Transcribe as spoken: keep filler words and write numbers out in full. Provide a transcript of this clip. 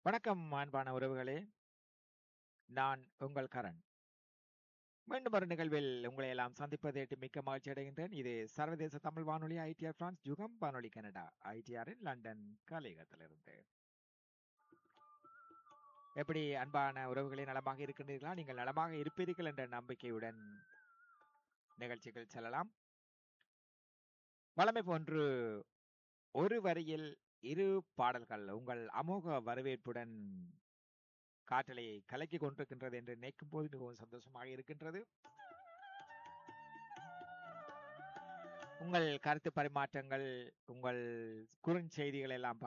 வணக்கம் அன்பான உறவுகளே. நான் உங்கள் கரண். மீண்டும் ஒரு நிகழ்வில் உங்களை எல்லாம் சந்திப்பதை எட்டு மிக்க மகிழ்ச்சி அடைகின்றேன். இது சர்வதேச தமிழ் வானொலி ஐடிஆர் பிரான்ஸ் யுகம் வானொலி கனடா ஐடிஆரின் லண்டன் கலையகத்திலிருந்து. எப்படி அன்பான உறவுகளே நலமாக இருக்கின்றீர்களா? நீங்கள் நலமாக இருப்பீர்கள் என்ற நம்பிக்கையுடன் நிகழ்ச்சிகள் செல்லலாம். வழமை போன்று ஒரு வரியில் இரு பாடல்கள் உங்கள் அமோக வரவேற்புடன் காற்றலையை கலக்கி கொண்டிருக்கின்றது என்று நினைக்கும் போது மிகவும் சந்தோஷமாக இருக்கின்றது. உங்கள் கருத்து பரிமாற்றங்கள், உங்கள் குறுஞ்செய்திகள் எல்லாம்